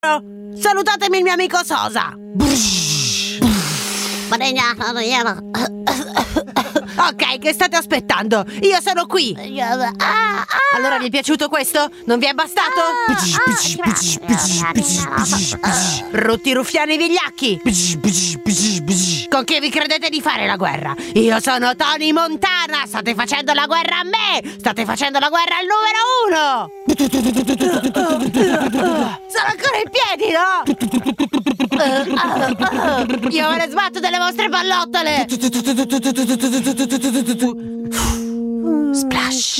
Salutatemi il mio amico Sosa. Ok, che state aspettando? Io sono qui. Allora, vi è piaciuto questo? Non vi è bastato? Brutti ruffiani vigliacchi. Con chi vi credete di fare la guerra? Io sono Tony Montana. State facendo la guerra a me. State facendo la guerra al numero 1. Sono ancora in piedi, no? Io me ne sbatto delle vostre pallottole. Splash.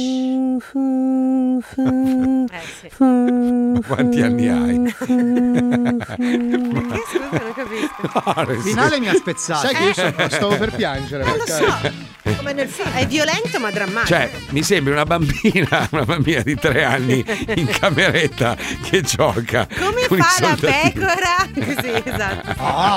Sì. Quanti anni hai? Perché scusa, non capisco. Il finale mi ha spezzato. Sai che io stavo per piangere. Lo so. Come nel film. È violento ma drammatico. Cioè, mi sembri una bambina di 3 anni in cameretta che gioca. Come con i fa la soldatini. pecora? Sì, esatto.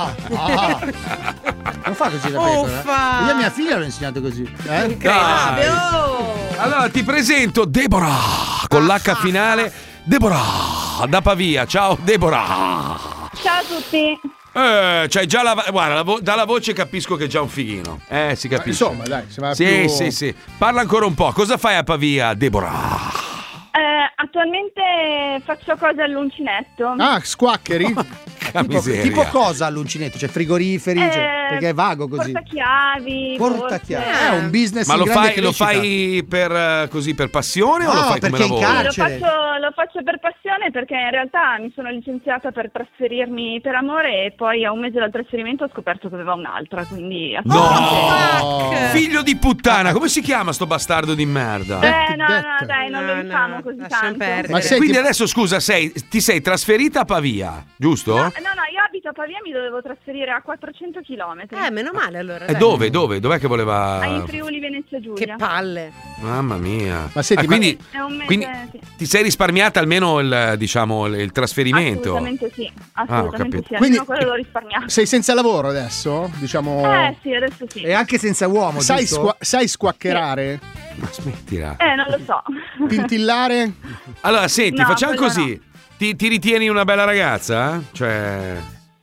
Non fa così la pecora. Uffa. Io a mia figlia l'ho insegnato così. Incredibile. Allora ti presento Deborah con l'H finale. Deborah da Pavia. Ciao Deborah. Ciao a tutti. C'hai già guarda, dalla voce capisco che è già un fighino. Si capisce. Insomma, dai, sembra Sì, più... sì. Parla ancora un po'. Cosa fai a Pavia, Deborah? Attualmente faccio cose all'uncinetto. Ah, squaccheri? Miseria. Tipo cosa all'uncinetto? Cioè frigoriferi? Perché è vago così. Portachiavi. Portachiavi. borse. È un business Ma in lo grande fai, lo crescita. fai per così per passione o lo No, fai come perché in lavoro? carcere. Lo faccio per passione, perché in realtà mi sono licenziata per trasferirmi per amore e poi a un mese dal trasferimento ho scoperto che aveva un'altra, quindi No! Figlio di puttana, come si chiama sto bastardo di merda? no, dai, non lo diciamo così tanto. Ma senti, Quindi adesso scusa, ti sei trasferita a Pavia, giusto? No, io abito a Pavia, mi dovevo trasferire a 400 km. Meno male allora. E dai. dove? Dov'è che voleva? In Friuli Venezia Giulia. Che palle. Mamma mia. Ma senti, quindi, È un mese, quindi sì. ti sei risparmiata almeno il trasferimento? Assolutamente sì, ho assolutamente capito. sì, Quindi- almeno quello l'ho risparmiato. sei senza lavoro adesso? Diciamo... Sì, adesso sì. E anche senza uomo, Sai, giusto? sai squaccherare? Ma smettila. Non lo so. Pintillare? Allora, senti, No, facciamo quello così. Ti ritieni una bella ragazza? Cioè,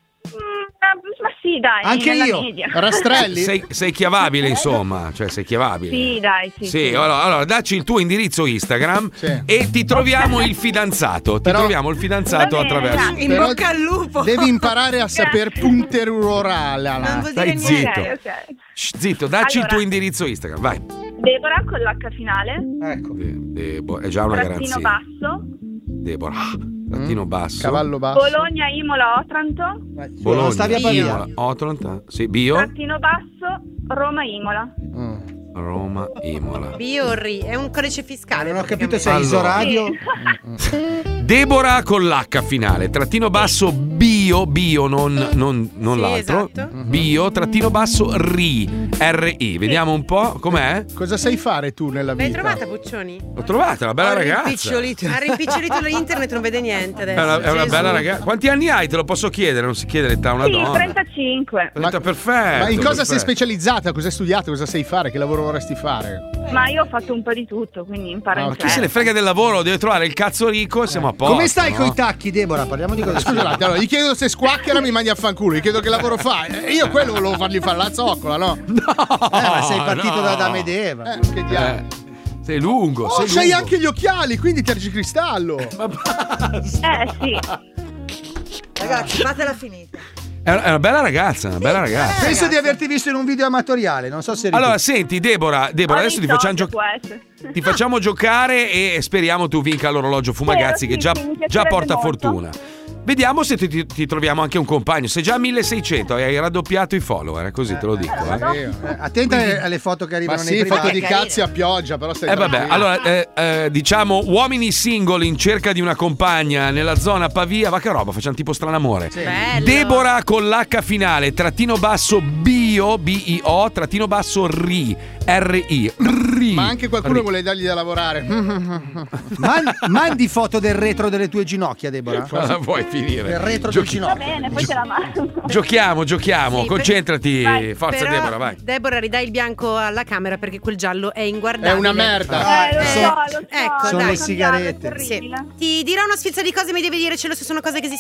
Ma sì, dai, Anche nella io. media. Rastrelli? sei chiavabile, insomma. Cioè, sei chiavabile. Sì, dai, sì. Sì, allora dacci il tuo indirizzo Instagram Sì. e ti troviamo il fidanzato. Però- Ti troviamo il fidanzato Va bene, attraverso. grazie. In Però bocca al lupo. Devi imparare a saper punterurale. Non vuol Stai dire zitto. niente. Ok. Zitto, dacci il Allora. tuo indirizzo Instagram, vai. Deborah con l'H finale, Ecco. È già una trattino garanzia. basso, Deborah, trattino basso. Cavallo basso. Bologna, Imola, Otranto, Bologna, Stavi a Pavia. Imola, Otranto, sì, Bio, trattino basso, Roma, Imola. Roma, Imola. Biorri, è un codice fiscale. Non ho capito se è Allora. Isoradio. Deborah con l'H finale, trattino basso bio, non Sì, l'altro. esatto. Bio, trattino basso RI. Vediamo un po', com'è? Cosa sai fare tu nella L'hai vita? trovata, Puccioni? L'ho trovata, una bella Ha ragazza. rimpicciolito l'internet, non vede niente adesso. È una Gesù. bella ragazza. Quanti anni hai? Te lo posso chiedere, non si chiede l'età a una Sì, donna. 35. Perfetto. Ma in cosa sei perfetto. specializzata? Cosa hai studiato? Cosa sai fare? Che lavoro vorresti fare? Ma io ho fatto un po' di tutto, quindi imparo in Ma chi se ne frega del lavoro? Deve trovare il cazzo ricco e siamo a posto. Come stai no? coi tacchi, Deborah? Parliamo di cosa. Scusa un attimo, allora, gli chiedo se squacchera, mi mandi a fanculo. Gli chiedo che lavoro fa. Io quello volevo fargli fare la zoccola, no? Ma sei partito no. da Adamo ed Eva. Che diavolo. Sei lungo, Oh, sei c'hai lungo. anche gli occhiali, quindi tergicristallo. sì. Ragazzi, fatela finita. È una bella ragazza, una bella ragazza. Penso di averti visto in un video amatoriale, non so se eri Allora, tu. senti, Deborah, adesso ti facciamo giocare e speriamo tu vinca l'orologio Fumagazzi che sì, già, sì, mi già piacerebbe porta molto. fortuna. Vediamo se ti troviamo anche un compagno. Sei già a 1600 e hai raddoppiato i follower, così te lo dico. Attenta alle foto che Ma arrivano nei sì, foto privati. di cazzi a pioggia, però stai Vabbè, tranquillo. allora diciamo uomini single in cerca di una compagna nella zona Pavia, va che roba, facciamo tipo stranamore. Bello. Deborah con l'H finale, trattino basso bio, B-I-O, trattino basso RI, R-I. Ma anche qualcuno vuole dargli da lavorare. Mandi foto del retro delle tue ginocchia, Deborah. Cosa vuoi finire? Del retro del Va ginocchio. bene, poi te la mando. Giochiamo, Sì, concentrati, Vai, forza Però, Deborah, vai. Deborah, ridai il bianco alla camera perché quel giallo è inguardabile. È una merda. Lo so, ecco, sono dai. le sigarette. Terribile. Ti dirò una sfilza di cose, mi devi dire se sono cose che esistono